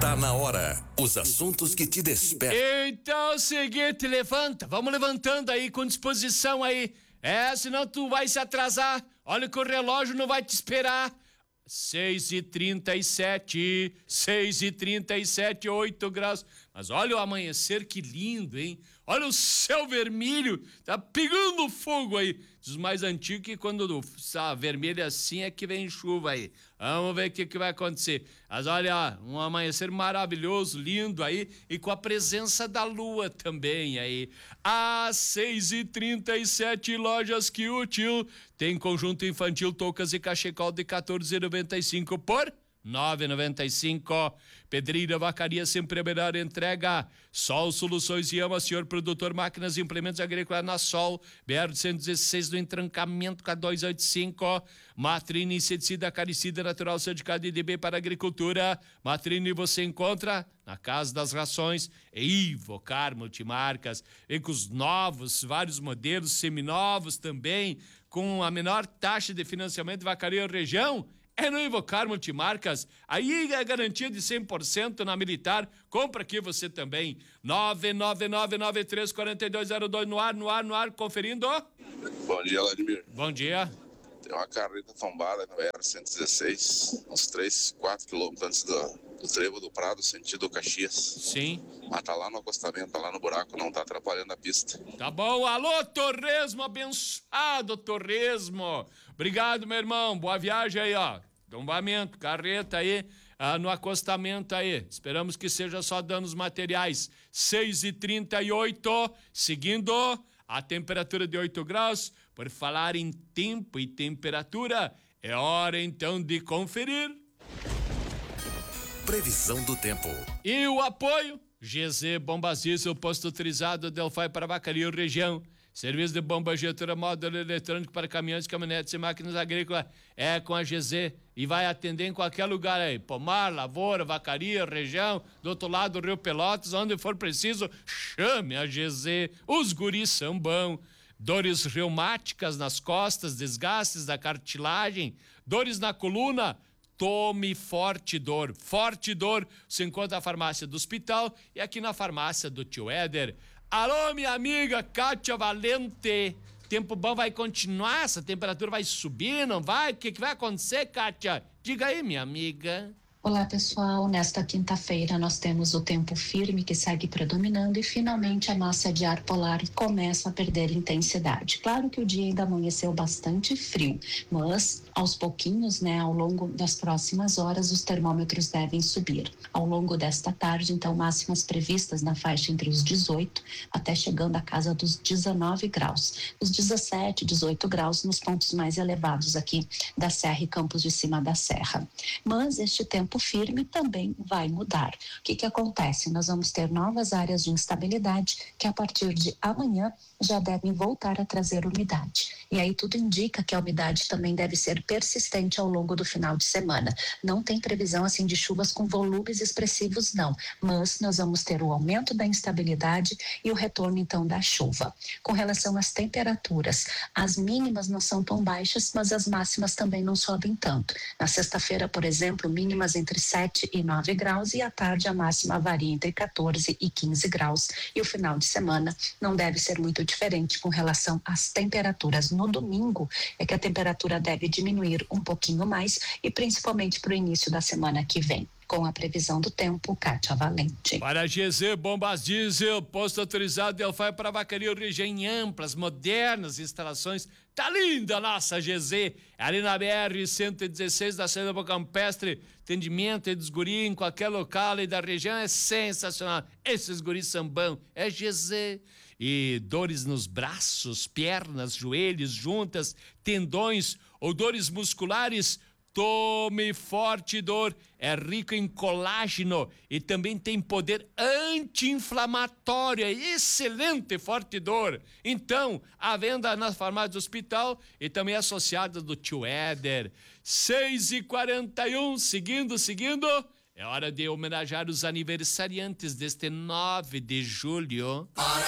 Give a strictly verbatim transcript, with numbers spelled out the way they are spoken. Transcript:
Tá na hora. Os assuntos que te despertam. Então, seguinte, levanta. Vamos levantando aí, com disposição aí. É, senão tu vai se atrasar. Olha que o relógio não vai te esperar. seis e trinta e sete, seis e trinta e sete, oito graus. Mas olha o amanhecer, que lindo, hein? Olha o céu vermelho, tá pegando fogo aí. Dos mais antigos, que quando está vermelho assim é que vem chuva aí. Vamos ver o que, que vai acontecer. Mas olha, um amanhecer maravilhoso, lindo aí, e com a presença da lua também aí. Às seis e trinta e sete, Lojas Que Útil tem conjunto infantil, toucas e cachecol de quatorze e noventa e cinco por nove e noventa e cinco. Pedreira Vacaria, sempre a melhor entrega. Sol Soluções e Ama, senhor produtor, máquinas e implementos agrícolas na Sol, B R cento e dezesseis do entrancamento com a duzentos e oitenta e cinco. Matrine, inseticida acaricida natural certificado I D B para agricultura. Matrine você encontra na Casa das Rações e Ivocar Multimarcas. Vem com os novos, vários modelos seminovos também, com a menor taxa de financiamento de Vacaria região. É no Ivocar Multimarcas, aí é garantia de cem por cento na Militar. Compra aqui você também. nove nove nove nove três quatro dois zero dois no ar, no ar, no ar, conferindo. Bom dia, Vladimir. Bom dia. Tem uma carreta tombada no B R cento e dezesseis, uns três, quatro quilômetros antes do, do Trevo do Prado, sentido Caxias. Sim. Mas tá lá no acostamento, tá lá no buraco, não tá atrapalhando a pista. Tá bom. Alô, Torresmo, abençoado Torresmo. Obrigado, meu irmão. Boa viagem aí, ó. Tombamento, carreta aí, ah, no acostamento aí. Esperamos que seja só danos materiais. seis e trinta e oito, seguindo a temperatura de oito graus. Por falar em tempo e temperatura, é hora então de conferir. Previsão do tempo. E o apoio, G Z Bombas Diesel, posto autorizado Delphi para Vacaria região. Serviço de bomba injetora, módulo eletrônico para caminhões, caminhonetes e máquinas agrícolas é com a G Z e vai atender em qualquer lugar aí. Pomar, lavoura, Vacaria, região, do outro lado do Rio Pelotas, onde for preciso, chame a G Z. Os guris são bons. Dores reumáticas nas costas, desgastes da cartilagem, dores na coluna, tome Forte Dor. Forte Dor se encontra na farmácia do hospital e aqui na farmácia do Tio Éder. Alô, minha amiga Kátia Valente. Tempo bom vai continuar? Essa temperatura vai subir, não vai? O que, que vai acontecer, Kátia? Diga aí, minha amiga. Olá, pessoal. Nesta quinta-feira nós temos o tempo firme que segue predominando e finalmente a massa de ar polar começa a perder intensidade. Claro que o dia ainda amanheceu bastante frio, mas aos pouquinhos, né, ao longo das próximas horas, os termômetros devem subir. Ao longo desta tarde, então, máximas previstas na faixa entre os dezoito até chegando à casa dos dezenove graus. Os dezessete, dezoito graus nos pontos mais elevados aqui da Serra e Campos de Cima da Serra. Mas este tempo firme também vai mudar. O que que acontece? Nós vamos ter novas áreas de instabilidade que a partir de amanhã já devem voltar a trazer umidade. E aí tudo indica que a umidade também deve ser persistente ao longo do final de semana. Não tem previsão assim de chuvas com volumes expressivos não, mas nós vamos ter o aumento da instabilidade e o retorno então da chuva. Com relação às temperaturas, as mínimas não são tão baixas, mas as máximas também não sobem tanto. Na sexta-feira, por exemplo, mínimas entre sete e nove graus e à tarde a máxima varia entre quatorze e quinze graus. E o final de semana não deve ser muito diferente com relação às temperaturas. No domingo é que a temperatura deve diminuir um pouquinho mais e principalmente para o início da semana que vem. Com a previsão do tempo, Kátia Valente. Para G Z Bombas Diesel, posto autorizado Delphi para Vacaria região em amplas, modernas instalações. Tá linda a nossa G Z, ali na B R cento e dezesseis da saída do Campestre. Atendimento e dos guris em qualquer local e da região é sensacional. Esses guris são bons, é G Z. E dores nos braços, pernas, joelhos, juntas, tendões ou dores musculares, tome Forte Dor. É rico em colágeno e também tem poder anti-inflamatório. É excelente Forte Dor. Então, à venda na farmácia do hospital e também associada do Tio Éder. seis e quarenta e um, seguindo, seguindo. É hora de homenagear os aniversariantes deste nove de julho.